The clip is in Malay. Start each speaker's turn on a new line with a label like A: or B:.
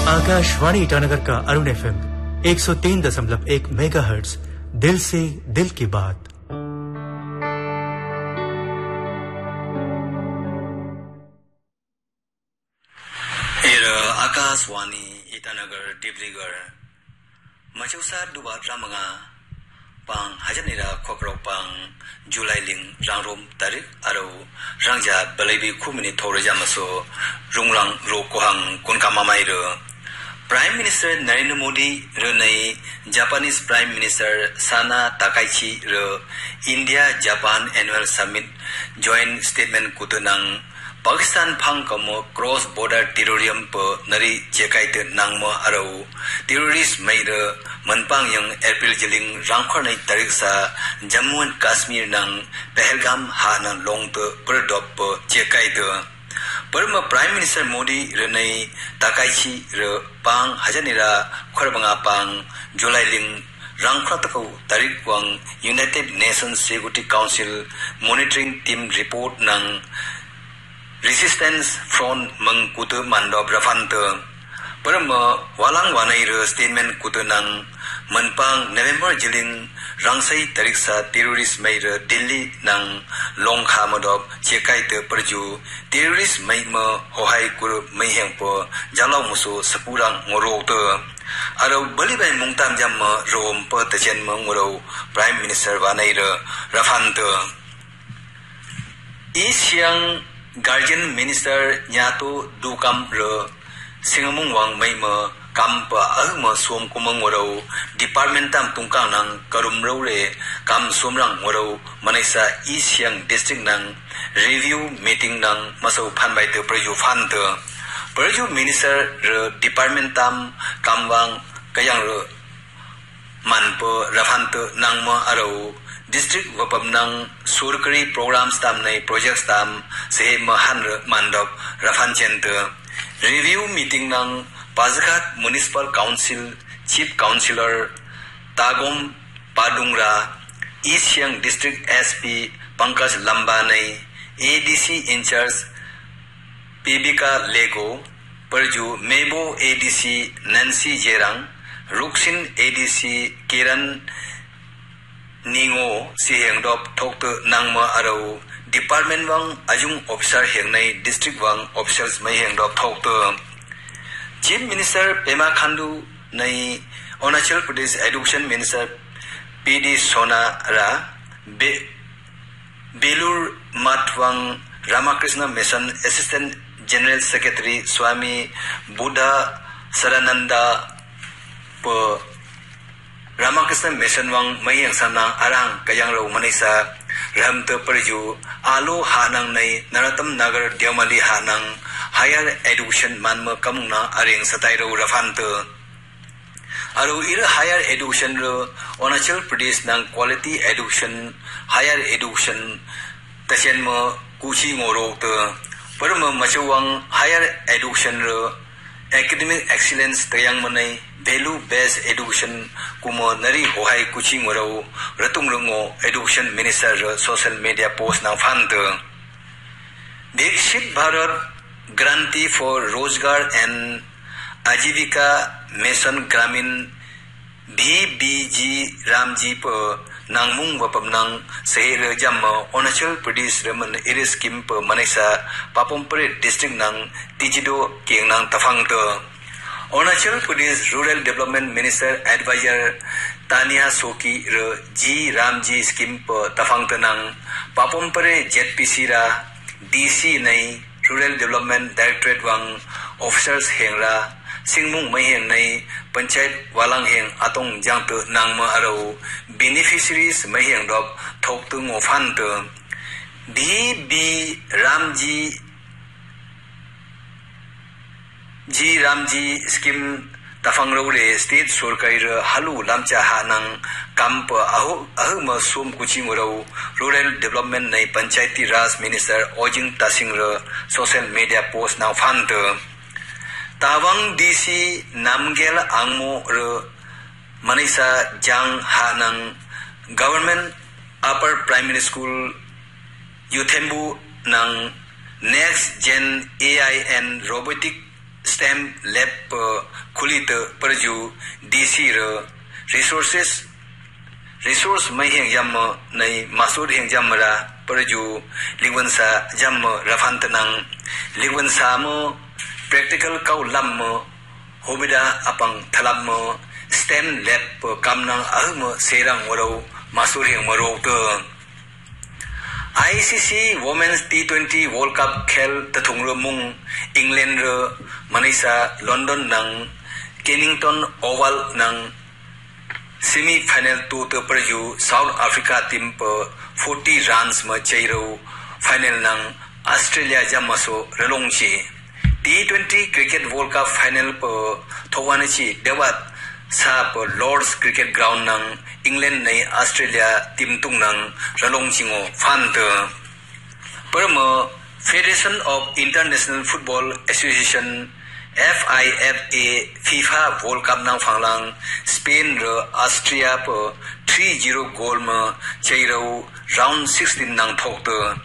A: आकाशवाणी ईटानगर का अरुण एफएम 103.1 मेगाहर्ट्ज, दिल से दिल की बात।
B: आकाशवाणी ईटानगर डिब्रूगढ़ मचौसा दुबा रामंगा पांग हजनेरा खोकरो पांग जुलाई लिंग रांगरोम तारीख आरो रांगजा बलेबी खुमिनी थौरजामसो रुंगरांग रोकोहांग कुनकामामाइरो प्राइम मिनिस्टर नरेंद्र मोदी र नै जापानीज प्राइम मिनिस्टर साना ताकाइची र India Japan annual summit joint statement कुतनांग पाकिस्तान फांग कमो क्रॉस बॉर्डर टेररिज्म प नरी चेकाइट नांगमो आरो टेररिस्ट मैर मनपांग यंग एप्रिल जिलिंग रांखरनै तारीख सा जम्मू एंड कश्मीर नंग पहलगाम हान लोंगत परडोप प चेकाइट परम प्राइम मिनिस्टर मोदी र नै ताकाइची र पांग हजनेरा खरबंगा पांग जुलाई लिंग रांखरतको तारीख वांग United Nations security council monitoring team report नंग रेसिस्टेंस फ्रंट मंग कुत मानदब रफांत परम वालांग वानै र स्टेटमेंट कुत नंग मनपांग नवंबर जिलिंग रांगसै तारीख सा टेररिस्ट मै र दिल्ली नंग लोंखा मदब चेकाइते परजु टेररिस्ट मै म होहाय कुर मै हेंग प जालाव मुसो सपुरांग ngorok आरो बलिबाय मुंगताम जम रोम प तचेन म ngoro प्राइम मिनिस्टर वानै र रफांत इसियांग गार्जियन मिनिस्टर न्यातो दुकाम र सिंगमुंग वांग मै म काम प अहम सोम कुमंग वरो डिपार्टमेंट ताम तुंका नंग करुम रोरे काम सोमरंग वरो मनेसा ईसियांग डिस्ट्रिक्ट नंग रिव्यू मीटिंग नंग मसौ फानबाइते प्रजु फानत प्रजु मिनिस्टर र डिपार्टमेंट ताम कामवांग कयांग र मानप रफानत नंग म आरो डिस्ट्रिक्ट वपम नंग सरकारी प्रोग्राम्स ताम नै प्रोजेक्ट्स ताम से महान मानदब रफानचेंत रिव्यू मीटिंग नंग पाजघाट म्युनिसिपल काउंसिल चीफ काउंसिलर तागोम पाडुंगरा ईसियांग डिस्ट्रिक्ट एसपी पंकज लंबानै एडीसी इंचार्ज पीबिका लेगो परजु मेबो एडीसी नैन्सी जेरांग रुक्सिन एडीसी किरण निंगो सिहेंगदब थोक्त नांगम आरो डिपार्टमेंट वांग अजुंग ऑफिसर हेंगनै डिस्ट्रिक्ट वांग ऑफिसर्स मै हेंगदब थोक्त चीफ मिनिस्टर पेमा खांडू नै अरुणाचल प्रदेश एडुकेशन मिनिस्टर पीडी सोना रा बेलूर माटवांग Ramakrishna mission assistant general secretary स्वामी बुद्धा सरानंदा प रामकृष्ण मिशन वांग मैयंग साना आरांग कयांग रो मनेसा रहमत परजु आलो हानंग नै नरतम नगर देवमली हानंग हायर एडुकेशन मानम कमुना अरेंग सताइरो रफांत आरो इर हायर एडुकेशन रो अरुणाचल प्रदेश नंग क्वालिटी एडुकेशन हायर एडुकेशन तसेन म कुची ngorok परम मचौवांग हायर एडुकेशन रो एकेडमिक एक्सीलेंस तयांग मनै वैल्यू बेस्ड एडुकेशन कुमो नरी होहाय कुची ngoro रतुंगरंगो education minister social media post ना फांत विकसित भारत ग्रांटी फॉर रोजगार एंड आजीविका मिशन ग्रामीण VBG रामजी प नांगमुंग वपम नंग शहर जम अरुणाचल प्रदेश रमन इरे स्कीम प मनेसा पापमपरे डिस्ट्रिक्ट नंग तिजिदो केंग नंग तफांगत अरुणाचल Pradesh rural development minister adviser Tania सोकी र जी रामजी स्कीम प तफांगत नंग पापमपरे ZPC रा DC नै रूरल डेवलपमेंट डायरेक्टरेट वांग ऑफिसर्स हेंगरा सिंगमुंग मैहेंग नै पंचायत वालांग हेंग आतोंग जांगत नांगम आरो बेनिफिशियरीज मैहेंग दब थोक्त ngofant VB रामजी स्कीम तफांगरौरे स्टेट सरकारी र हालु लामचा हानंग कामप अहम सोम कुचिंगरौ रूरल डेवलपमेंट नै पंचायती राज मिनिस्टर ओजिंग तासिंग र सोशल मीडिया पोस्ट नाउ फान्त तावांग DC नामगेल आंगमो र मनीषा जांग हानंग गवर्नमेंट अपर प्राइमरी स्कूल यूथेम्बु नंग next gen AI and robotic STEM lab kulit perju DC resource mai heng jam nei masud heng jam ra perju lingwansa jam rafantanang lingwansa mo practical kau lam mo hobida apang thalam mo STEM lab kamnang ahmo serang waro masud heng maro to ICC Women's T20 World Cup khel tathung mung England Manisa London nang Kennington Oval nang semi final to perju South Africa team 40 runs ma chairo final nang Australia jamaso relongchi T20 Cricket World Cup final thowanachi dewat sa Lord's Cricket Ground nang England nei Australia team tung nang ralong chingo fan de perma Federation of International Football Association FIFA FIFA World Cup nang phanglang Spain ro Austria 3-0 goal ma chairo round 16 nang thok de